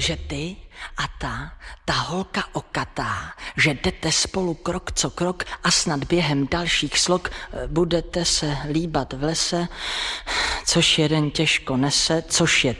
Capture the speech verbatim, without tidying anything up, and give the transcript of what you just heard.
že ty a ta, ta holka okatá, že jdete spolu krok co krok a snad během dalších slok budete se líbat v lese, což jeden těžko nese, což je